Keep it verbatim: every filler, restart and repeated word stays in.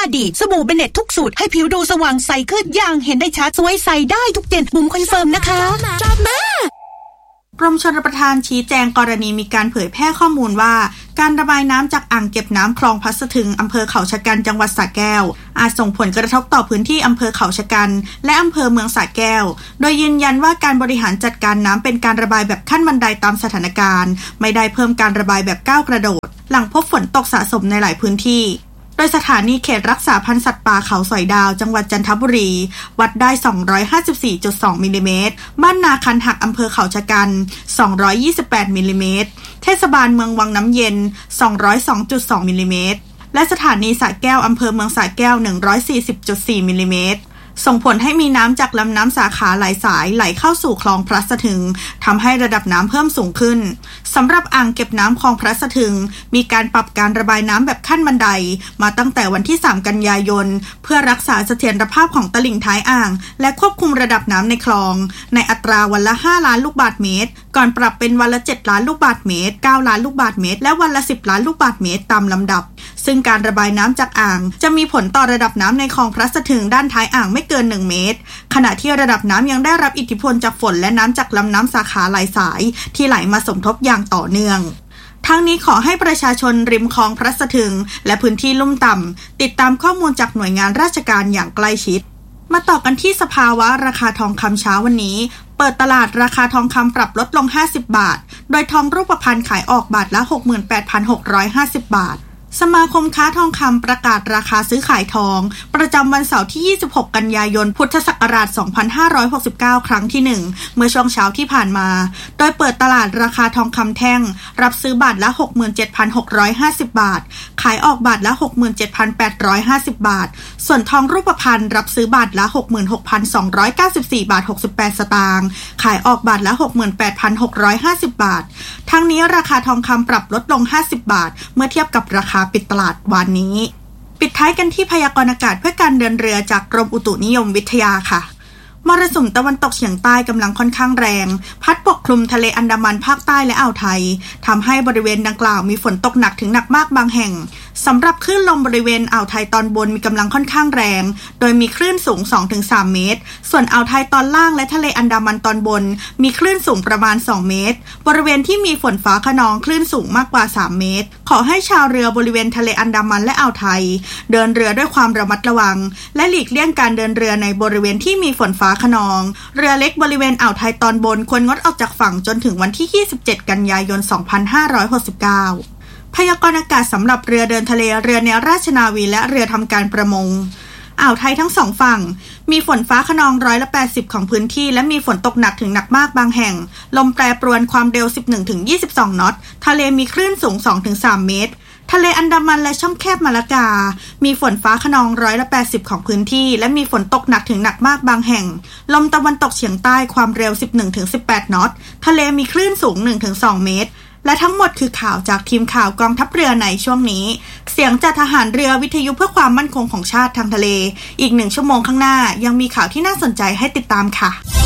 ดีสบู่เบเน็ตทุกสูตรให้ผิวดูสว่างใสขึ้นอย่างเห็นได้ชัดสวยใสได้ทุกเย็นบุ๋มคอนเฟิร์มนะคะกรมชลประทานชี้แจงกรณีมีการเผยแพร่ข้อมูลว่าการระบายน้ำจากอ่างเก็บน้ำคลองพลัสถึงอำเภอเขาชะกันจังหวัดสระแก้วอาจส่งผลกระทบต่อพื้นที่อำเภอเขาชะกันและอำเภอเมืองสระแก้วโดยยืนยันว่าการบริหารจัดการน้ำเป็นการระบายแบบขั้นบันไดตามสถานการณ์ไม่ได้เพิ่มการระบายแบบก้าวกระโดดหลังพบฝนตกสะสมในหลายพื้นที่โดยสถานีเขตรักษาพันธุ์สัตว์ป่าเขาสอยดาวจังหวัดจันทบุรีวัดได้ สองร้อยห้าสิบสี่จุดสอง มิลลิเมตรบ้านนาคันหักอำเภอเขาชะกัน สองร้อยยี่สิบแปด มิลลิเมตรเทศบาลเมืองวังน้ำเย็น สองร้อยสองจุดสอง มิลลิเมตรและสถานีสระแก้วอำเภอเมืองสระแก้ว หนึ่งร้อยสี่สิบจุดสี่ มิลลิเมตรส่งผลให้มีน้ำจากลำน้ำสาขาหลายสายไหลเข้าสู่คลองพลัสถึงทำให้ระดับน้ำเพิ่มสูงขึ้นสำหรับอ่างเก็บน้ำคลองพลัสถึงมีการปรับการระบายน้ำแบบขั้นบันไดมาตั้งแต่วันที่สามกันยายนเพื่อรักษาเสถียรภาพของตลิ่งท้ายอ่างและควบคุมระดับน้ำในคลองในอัตราวันละห้าล้านลูกบาศก์เมตรก่อนปรับเป็นวันละเจ็ดล้านลูกบาศก์เมตรเก้าล้านลูกบาศก์เมตรและวันละสิบล้านลูกบาศก์เมตรตามลำดับซึ่งการระบายน้ำจากอ่างจะมีผลต่อระดับน้ำในคลองพลัสถึงด้านท้ายอ่างไม่เกินหนึ่งเมตรขณะที่ระดับน้ำยังได้รับอิทธิพลจากฝนและน้ำจากลำน้ำสาขาหลายสายที่ไหลมาสมทบอย่างต่อเนื่องทั้งนี้ขอให้ประชาชนริมคลองพลัสถึงและพื้นที่ลุ่มต่ำติดตามข้อมูลจากหน่วยงานราชการอย่างใกล้ชิดมาต่อกันที่สภาวะราคาทองคำเช้าวันนี้เปิดตลาดราคาทองคำปรับลดลงห้าสิบบาทโดยทองรูปพรรณขายออกบาทละ หกหมื่นแปดพันหกร้อยห้าสิบ บาทสมาคมค้าทองคำประกาศราคาซื้อขายทองประจำวันเสาร์ที่ยี่สิบหกกันยายนพุทธศักราชสองพันห้าร้อยหกสิบเก้าครั้งที่หนึ่งเมื่อช่วงเช้าที่ผ่านมาโดยเปิดตลาดราคาทองคำแท่งรับซื้อบาทละ หกหมื่นเจ็ดพันหกร้อยห้าสิบ บาทขายออกบาทละ หกหมื่นเจ็ดพันแปดร้อยห้าสิบ บาทส่วนทองรูปพรรณรับซื้อบาทละ หกหมื่นหกพันสองร้อยเก้าสิบสี่ บาทหกสิบแปดสตางค์ขายออกบาทละ หกหมื่นแปดพันหกร้อยห้าสิบ บาททั้งนี้ราคาทองคำปรับลดลงห้าสิบบาทเมื่อเทียบกับราคาปิดตลาดวันนี้ปิดท้ายกันที่พยากรณ์อากาศเพื่อการเดินเรือจากกรมอุตุนิยมวิทยาค่ะมรสุมตะวันตกเฉียงใต้กำลังค่อนข้างแรงพัดปกคลุมทะเลอันดามันภาคใต้และอ่าวไทยทำให้บริเวณดังกล่าวมีฝนตกหนักถึงหนักมากบางแห่งสำหรับคลื่นลมบริเวณอ่าวไทยตอนบนมีกำลังค่อนข้างแรงโดยมีคลื่นสูง สองถึงสาม เมตรส่วนอ่าวไทยตอนล่างและทะเลอันดามันตอนบนมีคลื่นสูงประมาณสองเมตรบริเวณที่มีฝนฟ้าคะนองคลื่นสูงมากกว่าสามเมตรขอให้ชาวเรือบริเวณทะเลอันดามันและอ่าวไทยเดินเรือด้วยความระมัดระวังและหลีกเลี่ยงการเดินเรือในบริเวณที่มีฝนฟ้าคะนองเรือเล็กบริเวณอ่าวไทยตอนบนควรงดออกจากฝั่งจนถึงวันที่ยี่สิบเจ็ดกันยายนสองพันห้าร้อยหกสิบเก้าพยากรณ์อากาศสำหรับเรือเดินทะเลเรือแนวราชนาวีและเรือทำการประมงอ่าวไทยทั้งสองฝั่งมีฝนฟ้าคะนองร้อยละแปดสิบของพื้นที่และมีฝนตกหนักถึงหนักมากบางแห่งลมแปรปรวนความเร็ว สิบเอ็ดถึงยี่สิบสอง น็อตทะเลมีคลื่นสูง สองถึงสาม เมตรทะเลอันดามันและช่องแคบมาลากามีฝนฟ้าคะนองร้อยละแปดสิบของพื้นที่และมีฝนตกหนักถึงหนักมากบางแห่งลมตะวันตกเฉียงใต้ความเร็ว สิบเอ็ดถึงสิบแปด น็อตทะเลมีคลื่นสูง หนึ่งถึงสอง เมตรและทั้งหมดคือข่าวจากทีมข่าวกองทัพเรือในช่วงนี้เสียงจากทหารเรือวิทยุเพื่อความมั่นคงของชาติทางทะเลอีกหนึ่งชั่วโมงข้างหน้ายังมีข่าวที่น่าสนใจให้ติดตามค่ะ